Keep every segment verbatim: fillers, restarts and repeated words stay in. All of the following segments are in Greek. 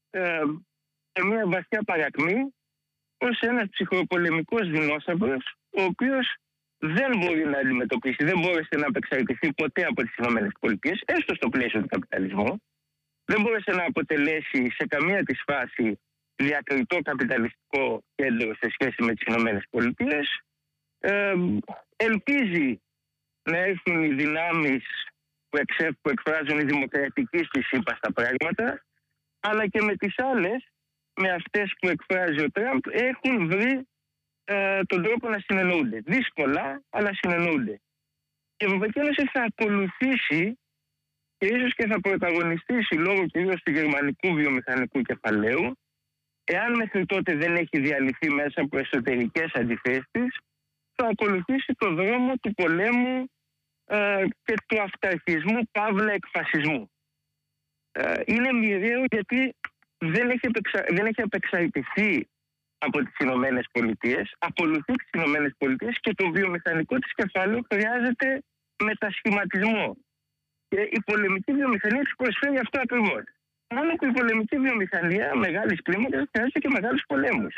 ε, σε μια βαθιά παρακμή ως ένας ψυχροπολεμικός δεινόσαυρος, ο οποίος δεν μπορεί να αντιμετωπίσει, δεν μπόρεσε να απεξαρτηθεί ποτέ από τις ΗΠΑ, έστω στο πλαίσιο του καπιταλισμού, δεν μπόρεσε να αποτελέσει σε καμία της φάση διακριτό καπιταλιστικό κέντρο σε σχέση με τις ΗΠΑ. Ε, ελπίζει να έρθουν οι δυνάμεις που, εξε, που εκφράζουν οι δημοκρατικοί στη ΣΥΠΑ στα πράγματα, αλλά και με τις άλλες, με αυτές που εκφράζει ο Τραμπ, έχουν βρει ε, τον τρόπο να συνεννοούνται. Δύσκολα, αλλά συνεννοούνται. Η Ευρωπαϊκή Ένωση θα ακολουθήσει και ίσως και θα πρωταγωνιστήσει λόγω κυρίως του γερμανικού βιομηχανικού κεφαλαίου, εάν μέχρι τότε δεν έχει διαλυθεί μέσα από εσωτερικές αντιθέσεις, θα ακολουθήσει το δρόμο του πολέμου ε, και του αυταρχισμού, παύλα εκφασισμού. Ε, είναι μοιραίο γιατί δεν έχει, επεξα... δεν έχει απεξαρτηθεί από τις Ηνωμένες Πολιτείες, ακολουθεί τις Ηνωμένες Πολιτείες και το βιομηχανικό της κεφάλαιο χρειάζεται μετασχηματισμό. Και η πολεμική βιομηχανία της προσφέρει αυτό ακριβώς. Μόνο που η πολεμική βιομηχανία μεγάλης κλίμακας χρειάζεται και μεγάλους πολέμους.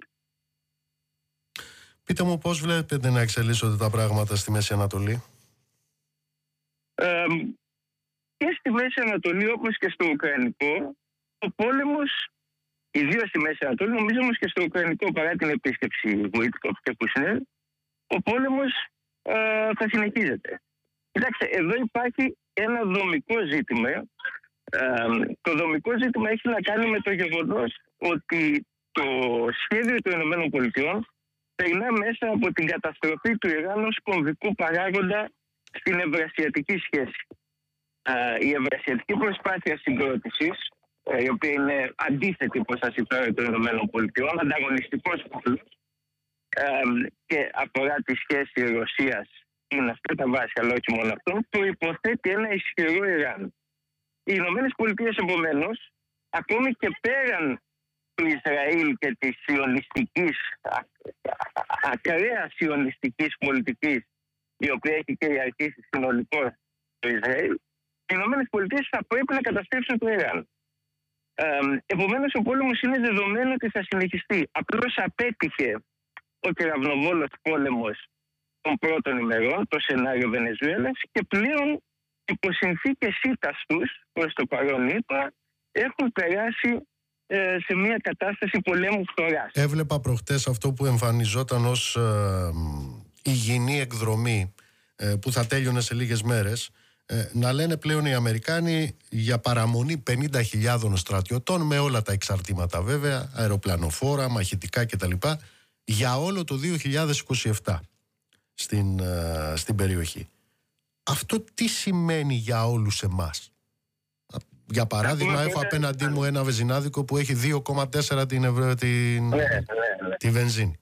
Πείτε μου πώς βλέπετε να εξελίσσονται τα πράγματα στη Μέση Ανατολή. Ε, και στη Μέση Ανατολή όπως και στο Ουκρανικό, ο πόλεμος, ιδίως στη Μέση Ανατολή, νομίζω όμως και στο Ουκρανικό παρά την επίσκεψη Γουίτκοφ και Κούσνερ, ο πόλεμος ε, θα συνεχίζεται. Κοιτάξτε, εδώ υπάρχει ένα δομικό ζήτημα. Ε, το δομικό ζήτημα έχει να κάνει με το γεγονός ότι το σχέδιο των ΗΠΑ περνά μέσα από την καταστροφή του Ιράν ως κομβικού παράγοντα στην ευρασιατική σχέση. Ε, η ευρασιατική προσπάθεια συγκρότησης, ε, η οποία είναι αντίθετη προς τα συμφέροντα των ΗΠΑ, ανταγωνιστικός πόλος, ε, και αφορά τη σχέση Ρωσίας, είναι αυτά τα βάση, αλλά όχι μόνο αυτό, προϋποθέτει ένα ισχυρό Ιράν. Οι Ηνωμένες Πολιτείες, επομένως, ακόμη και πέραν του Ισραήλ και της σιωνιστικής, ακραία σιωνιστικής πολιτικής, η οποία έχει κυριαρχήσει συνολικώς το Ισραήλ, οι Ηνωμένες Πολιτείες θα πρέπει να καταστρέψουν το Ιράν. Ε, επομένως, ο πόλεμος είναι δεδομένο ότι θα συνεχιστεί. Απλώς απέτυχε ο κεραυνοβόλος πόλεμος των πρώτων ημερών, το σενάριο Βενεζουέλας, και πλέον υπό συνθήκες ήττας τους, προς το παρόν είπα, έχουν περάσει ε, σε μια κατάσταση πολέμου φθοράς. Έβλεπα προχτές αυτό που εμφανιζόταν ως ε, υγιεινή εκδρομή ε, που θα τέλειωνε σε λίγες μέρες, ε, να λένε πλέον οι Αμερικάνοι για παραμονή πενήντα χιλιάδων στρατιωτών, με όλα τα εξαρτήματα βέβαια, αεροπλανοφόρα, μαχητικά κτλ, για όλο το δύο χιλιάδες είκοσι επτά στην, ε, στην περιοχή. Αυτό τι σημαίνει για όλους εμάς? Για παράδειγμα, έχω απέναντί μου ένα βενζινάδικο που έχει δύο κόμμα τέσσερα την, ευρώ, την, ναι, ναι, ναι. τη βενζίνη.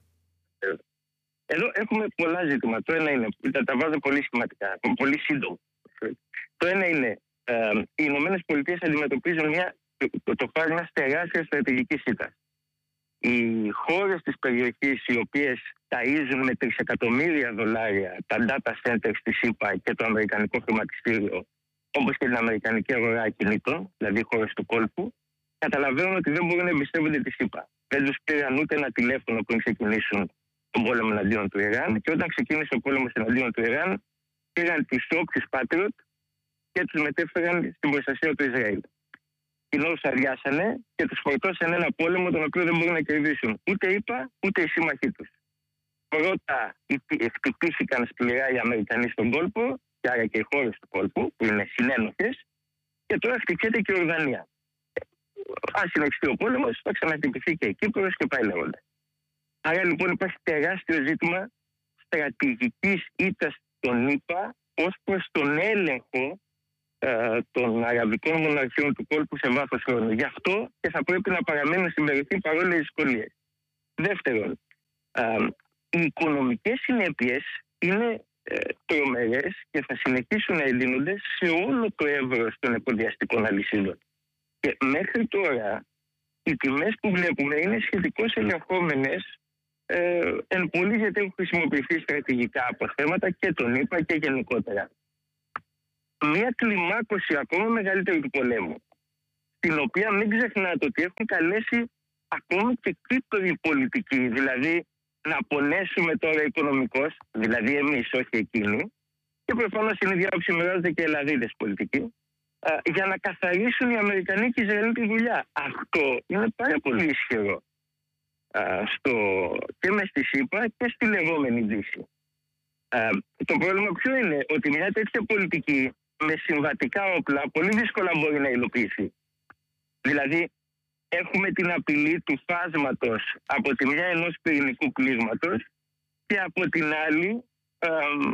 Εδώ έχουμε πολλά ζητήματα. Το ένα είναι, τα, τα βάζω πολύ σχηματικά, πολύ σύντομα. Το ένα είναι, ε, οι Ηνωμένες Πολιτείες αντιμετωπίζουν μια, το, το φάρμα μιας τεράστιας στρατηγικής ήττας. Οι χώρες της περιοχής, οι οποίες ταΐζουν με τρισεκατομμύρια δολάρια τα data centers της ΣΥΠΑ και το αμερικανικό χρηματιστήριο, όπως και την αμερικανική αγορά ακινήτων, δηλαδή οι χώρες του κόλπου, καταλαβαίνουν ότι δεν μπορούν να εμπιστεύονται τη ΣΥΠΑ. Δεν τους πήραν ούτε ένα τηλέφωνο πριν ξεκινήσουν τον πόλεμο εναντίον του Ιράν, και όταν ξεκίνησε ο πόλεμος εναντίον του Ιράν, πήραν τις όπτες Patriot και τους μετέφεραν στην προστασία του Ισραήλ. Κοινώς αδειάσανε και τους φορτώσαν ένα πόλεμο τον οποίο δεν μπορούν να κερδίσουν ούτε οι ΗΠΑ ούτε οι σύμμαχοί τους. Πρώτα χτυπήθηκαν σκληρά οι Αμερικανοί στον κόλπο, και άρα και οι χώρες του κόλπου, που είναι συνένοχες, και τώρα χτυπιέται και η Ορδανία. Αν συνεχιστεί ο πόλεμος, θα ξαναχτυπηθεί και η Κύπρος και πάει λέγοντα. Άρα λοιπόν υπάρχει τεράστιο ζήτημα στρατηγικής ήττας των ΗΠΑ ως προς τον έλεγχο ε, των αραβικών μοναρχιών του κόλπου σε βάθος χρόνου. Γι' αυτό και θα πρέπει να παραμένουν στην περιοχή παρόλες δυσκολίες. Δεύτερον, ε, οι οικονομικές συνέπειες είναι ε, τρομερές και θα συνεχίσουν να ελλείνονται σε όλο το εύρος των εφοδιαστικών αλυσίδων. Και μέχρι τώρα οι τιμές που βλέπουμε είναι σχετικώς ελεγχόμενες, ε, εν πολύ γιατί έχουν χρησιμοποιηθεί στρατηγικά αποθέματα και τον ΗΠΑ και γενικότερα. Μια κλιμάκωση ακόμα μεγαλύτερη του πολέμου την οποία μην ξεχνάτε ότι έχουν καλέσει ακόμη και Κύπροι πολιτικοί, δηλαδή να πονέσουμε τώρα οικονομικώς, δηλαδή εμείς, όχι εκείνοι, και προφανώς είναι ίδια όψη μοιράζονται και Ελλαδίδες πολιτικοί, α, για να καθαρίσουν οι Αμερικανοί και οι Ισραηλοί τη δουλειά. Αυτό είναι πάρα πολύ ισχυρό α, στο, και μες στη ΣΥΠΑ και στη λεγόμενη Δύση. Α, το πρόβλημα ποιο είναι? Ότι μια τέτοια πολιτική με συμβατικά όπλα πολύ δύσκολα μπορεί να υλοποιηθεί. Δηλαδή, έχουμε την απειλή του φάσματος από τη μια ενός πυρηνικού πλήγματος και από την άλλη ε,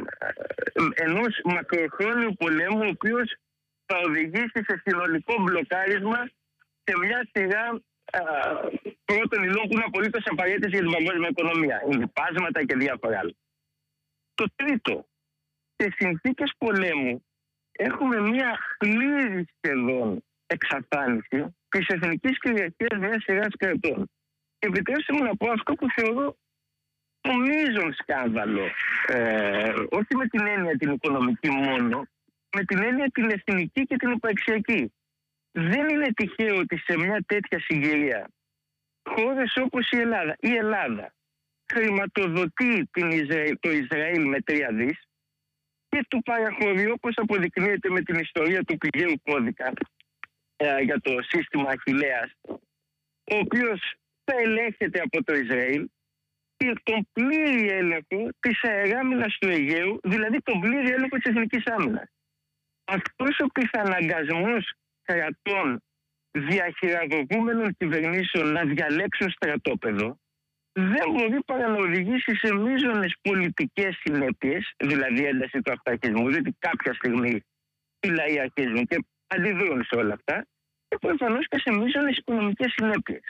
ε, ενός μακροχρόνιου πολέμου, ο οποίος θα οδηγήσει σε συνολικό μπλοκάρισμα σε μια σειρά ε, πρώτων υλών που είναι απολύτως απαραίτητες για την παγκόσμια οικονομία. Είναι πάσματα και διάφορα άλλα. Το τρίτο, σε συνθήκες πολέμου έχουμε μια πλήρη σχεδόν εξαφάνιση της εθνικής κυριαρχίας μιας σειράς κρατών. Και επιτρέψτε μου να πω αυτό που θεωρώ το μείζον σκάνδαλο, ε, όχι με την έννοια την οικονομική μόνο, με την έννοια την εθνική και την υπαρξιακή. Δεν είναι τυχαίο ότι σε μια τέτοια συγκυρία χώρες όπως η Ελλάδα, η Ελλάδα χρηματοδοτεί την Ισραήλ, το Ισραήλ με τρία δις και του παραχωρεί, όπως αποδεικνύεται με την ιστορία του πηγαίου κώδικα ε, για το σύστημα Αχιλλέας, ο οποίος θα ελέγχεται από το Ισραήλ, και τον πλήρη έλεγχο της αεράμινας του Αιγαίου, δηλαδή τον πλήρη έλεγχο της εθνικής άμυνας. Αυτός ο πιθαναγκασμός κρατών διαχειραγωγούμενων κυβερνήσεων να διαλέξουν στρατόπεδο δεν μπορεί παρά να οδηγήσει σε μείζονες πολιτικές συνέπειες, δηλαδή ένταση του αυταρχισμού, διότι κάποια στιγμή οι λαοί αρχίζουν και αντιδρούν σε όλα αυτά, και προφανώς και σε μείζονες οικονομικές συνέπειες.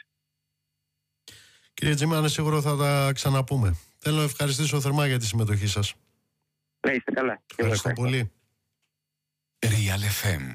Κύριε Τζίμανε, σίγουρα θα τα ξαναπούμε. Θέλω να ευχαριστήσω θερμά για τη συμμετοχή σας. Να είστε καλά. Ευχαριστώ πολύ. Real εφ εμ.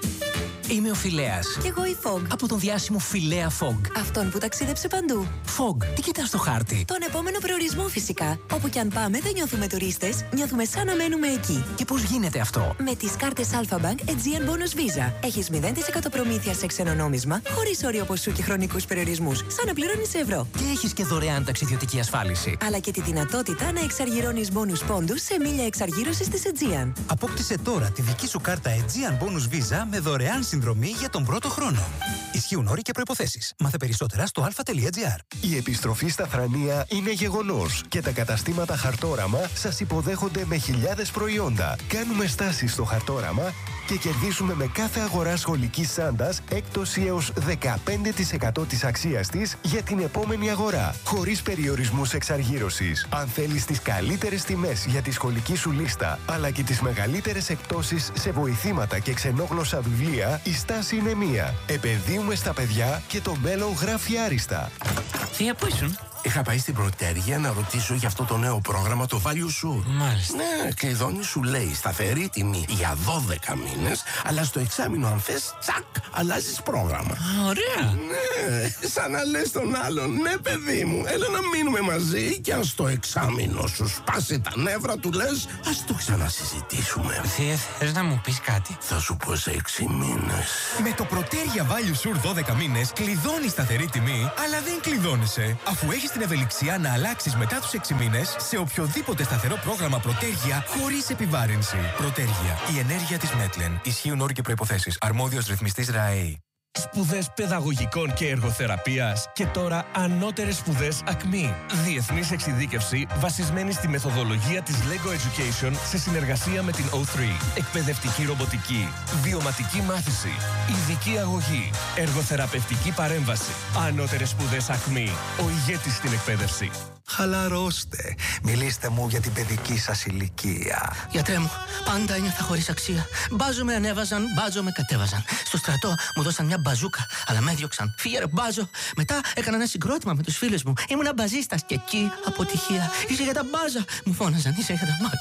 Είμαι ο Φιλέας. Κι εγώ η Fog. Από τον διάσημο Φιλέα Fog. Αυτόν που ταξίδεψε παντού. Fog, τι κοιτάς στο χάρτη? Τον επόμενο προορισμό φυσικά. Όπου κι αν πάμε δεν νιώθουμε τουρίστες, νιώθουμε σαν να μένουμε εκεί. Και πώς γίνεται αυτό? Με τις κάρτες Alpha Bank Aegean Bonus Visa. Έχεις μηδέν τοις εκατό προμήθεια σε ξένο νόμισμα, χωρίς όριο ποσού και χρονικούς περιορισμούς, σαν να πληρώνεις σε ευρώ. Και έχεις και δωρεάν ταξιδιωτική ασφάλιση. Αλλά και τη δυνατότητα να εξαργυρώνεις bonus πόντους σε μίλια εξαργύρωσης της Aegean. Απόκτησε τώρα τη δική σου κάρτα Aegean Bonus Visa με δωρεάν συνδρομή για τον πρώτο χρόνο. Ισχύουν όροι και προϋποθέσεις. Μάθε περισσότερα στο αλφα τελεία τζι άρ. Η επιστροφή στα Θρανία είναι γεγονός και τα καταστήματα Χαρτόραμα σας υποδέχονται με χιλιάδες προϊόντα. Κάνουμε στάσεις στο Χαρτόραμα και κερδίσουμε με κάθε αγορά σχολικής σάντας έκπτωση έως δεκαπέντε τοις εκατό της αξίας της για την επόμενη αγορά. Χωρίς περιορισμούς εξαργύρωσης. Αν θέλεις τις καλύτερες τιμές για τη σχολική σου λίστα, αλλά και τις μεγαλύτερες εκπτώσεις σε βοηθήματα και ξενόγλωσσα βιβλία, η στάση είναι μία. Επενδύουμε στα παιδιά και το μέλλον γράφει άριστα. Θεία, πού ήσουν? Είχα πάει στην Πρωτέρια να ρωτήσω για αυτό το νέο πρόγραμμα, το Value Sur. Μάλιστα. Ναι, και η Δόνη σου λέει σταθερή τιμή για δώδεκα μήνες, αλλά στο εξάμηνο αν θες, τσακ, αλλάζεις πρόγραμμα. Α, ωραία. Ναι, σαν να λες τον άλλον, ναι παιδί μου, έλα να μείνουμε μαζί και αν στο εξάμηνο σου σπάσει τα νεύρα του λες, ας το ξανασυζητήσουμε. Θεία, θες να μου πεις κάτι? Θα σου πω σε έξι μήνες. Με το Πρωτέρια Value Sur δώδεκα μήνες κλειδώνεις σταθερή τιμή, αλλά δεν κλειδώνεσαι, αφού έχεις την ευελιξία να αλλάξεις μετά τους έξι μήνες σε οποιοδήποτε σταθερό πρόγραμμα Πρωτέρια χωρίς επιβάρυνση. Πρωτέρια, η ενέργεια της Μέτλεν. Ισχύουν όροι και προϋποθέσεις. Αρμόδιος ρυθμιστής ΡΑΕΗ. Σπουδές παιδαγωγικών και εργοθεραπείας και τώρα ανώτερες σπουδές ΑΚΜΗ. Διεθνής εξειδίκευση βασισμένη στη μεθοδολογία της Lego Education σε συνεργασία με την ο θρι. Εκπαιδευτική ρομποτική, βιωματική μάθηση, ειδική αγωγή, εργοθεραπευτική παρέμβαση. Ανώτερες σπουδές ΑΚΜΗ. Ο ηγέτης στην εκπαίδευση. Χαλαρώστε. Μιλήστε μου για την παιδική σας ηλικία. Γιατρέ μου, πάντα ένιωθα χωρίς αξία. Μπάζο με ανέβαζαν, μπάζο με κατέβαζαν. Στο στρατό μου δώσαν μια μπαζούκα, αλλά με έδιωξαν. Φύγε ρε μπάζο. Μετά έκανα ένα συγκρότημα με τους φίλους μου. Ήμουνα μπαζίστας και εκεί αποτυχία. Είσαι για τα μπάζα. Μου φώναζαν, είσαι για τα μάτια.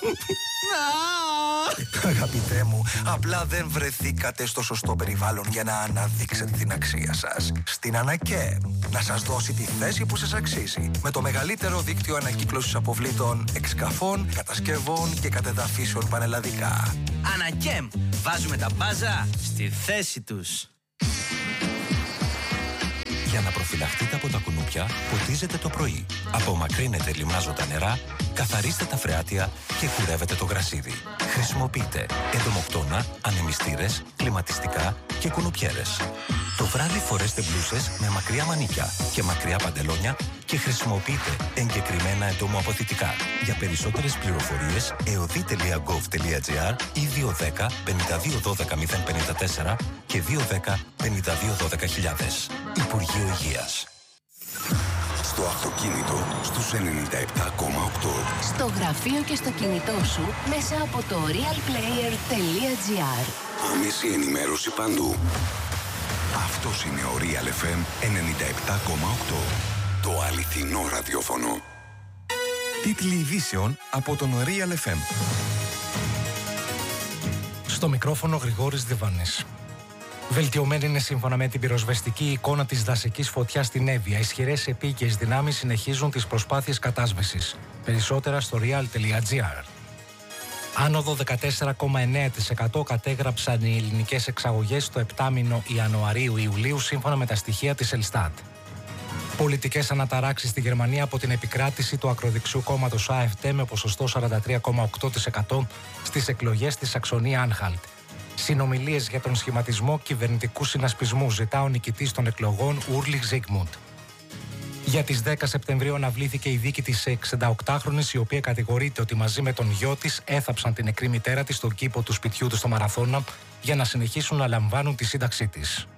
Αγαπητέ μου, απλά δεν βρεθήκατε στο σωστό περιβάλλον για να αναδείξετε την αξία σας. Στην Ανακέ, να σας δώσει τη θέση που σας αξίζει. Με το μεγαλύτερο δίκτυο ανακύκλωσης αποβλήτων, εξκαφών, κατασκευών και κατεδαφίσεων πανελλαδικά. Ανακέμ, βάζουμε τα μπάζα στη θέση τους. Για να προφυλαχτείτε από τα κουνούπια, ποτίζετε το πρωί. Απομακρύνετε λιμνάζοντα νερά, καθαρίστε τα φρεάτια και κουρεύετε το γρασίδι. Χρησιμοποιείτε εντομοκτώνα, ανεμιστήρες, κλιματιστικά και κουνουπιέρες. Το βράδυ φορέστε μπλούσες με μακριά μανίκια και μακριά παντελόνια και χρησιμοποιείτε εγκεκριμένα εντομοαποθητικά. Για περισσότερες πληροφορίες, εωδή τελεία γκοβ τελεία τζι άρ ή δύο ένα μηδέν πέντε δύο ένα δύο μηδέν πέντε τέσσερα και δύο ένα πέντε δύο ένα μηδέν χιλιάδες. Υπουργείο Υγείας. Στο αυτοκίνητο στους ενενήντα επτά κόμμα οκτώ. Στο γραφείο και στο κινητό σου μέσα από το real player τελεία τζι άρ. Άμεση ενημέρωση παντού. Αυτός είναι ο Real εφ εμ ενενήντα επτά κόμμα οκτώ. Το αληθινό ραδιόφωνο. Τίτλοι ειδήσεων από τον Real εφ εμ. Στο μικρόφωνο Γρηγόρης Διβάνης. Βελτιωμένη είναι σύμφωνα με την πυροσβεστική εικόνα της δασικής φωτιάς στην Εύβοια. Ισχυρές επίκαιες δυνάμεις συνεχίζουν τις προσπάθειες κατάσβεσης. Περισσότερα στο real τελεία τζι άρ. Άνοδο δεκατέσσερα κόμμα εννέα τοις εκατό κατέγραψαν οι ελληνικές εξαγωγές στο επτάμηνο Ιανουαρίου-Ιουλίου σύμφωνα με τα στοιχεία της Ελστάτ. Πολιτικές αναταράξεις στη Γερμανία από την επικράτηση του ακροδεξιού κόμματος AfD με ποσοστό σαράντα τρία κόμμα οκτώ τοις εκατό στις εκλογές της Σαξονία-Άνχαλτ. Συνομιλίες για τον σχηματισμό κυβερνητικού συνασπισμού ζητά ο νικητής των εκλογών Ούρλιχ Ζίγμουντ. Για τις δέκα Σεπτεμβρίου αναβλήθηκε η δίκη της εξηνταοκτάχρονης, η οποία κατηγορείται ότι μαζί με τον γιο της έθαψαν την νεκρή μητέρα της στον κήπο του σπιτιού του στο Μαραθώνα για να συνεχίσουν να λαμβάνουν τη σύνταξή της.